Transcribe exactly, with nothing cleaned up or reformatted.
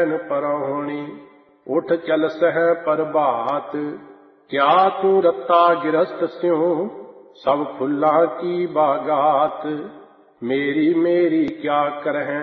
नैन परौणी, उठ चल सह प्रभात। क्या तू रत्ता गिरस्त स्यों, सब फुल्ला की बागात। मेरी मेरी क्या करह